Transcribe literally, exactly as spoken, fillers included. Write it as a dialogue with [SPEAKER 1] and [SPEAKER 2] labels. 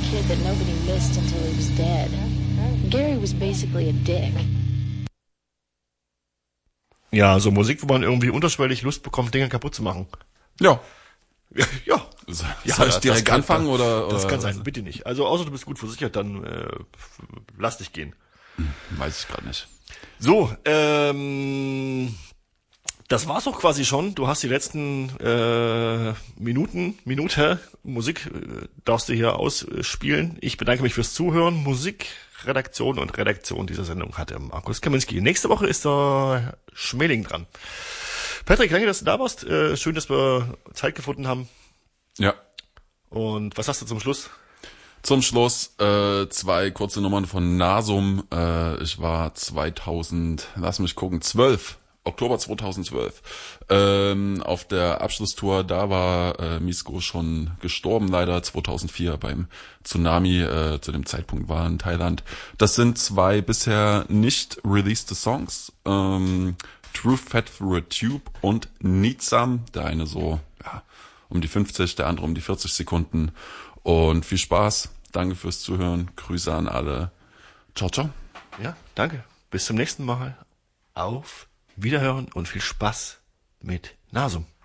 [SPEAKER 1] kid that nobody missed until he was dead. Gary was basically a dick.
[SPEAKER 2] Ja, so Musik, wo man irgendwie unterschwellig Lust bekommt, Dinge kaputt zu machen.
[SPEAKER 3] Ja.
[SPEAKER 2] Ja, ja.
[SPEAKER 3] Soll
[SPEAKER 2] ja,
[SPEAKER 3] ich direkt
[SPEAKER 2] kann,
[SPEAKER 3] anfangen oder, oder?
[SPEAKER 2] Das kann sein, bitte nicht. Also außer du bist gut versichert, dann äh, lass dich gehen.
[SPEAKER 3] Hm, weiß ich gerade nicht.
[SPEAKER 2] So, ähm, das war's auch quasi schon. Du hast die letzten äh, Minuten, Minute Musik äh, darfst du hier ausspielen. Ich bedanke mich fürs Zuhören. Musikredaktion und Redaktion dieser Sendung hatte Markus Kaminski. Nächste Woche ist der Schmeling dran. Patrick, danke, dass du da warst. Äh, schön, dass wir Zeit gefunden haben.
[SPEAKER 3] Ja.
[SPEAKER 2] Und was hast du zum Schluss?
[SPEAKER 3] Zum Schluss äh, zwei kurze Nummern von Nasum. Äh, ich war zweitausend, lass mich gucken, zwölf. Oktober zweitausendzwölf. Ähm, auf der Abschlusstour, da war äh, Misko schon gestorben, leider zweitausendvier beim Tsunami. Äh, zu dem Zeitpunkt war in Thailand. Das sind zwei bisher nicht released Songs. Ähm, True Fat Through a Tube und Need Some. Der eine so ja, um die fünfzig, der andere um die vierzig Sekunden. Und viel Spaß. Danke fürs Zuhören. Grüße an alle. Ciao, ciao.
[SPEAKER 2] Ja, danke. Bis zum nächsten Mal. Auf Wiederhören und viel Spaß mit Nasum.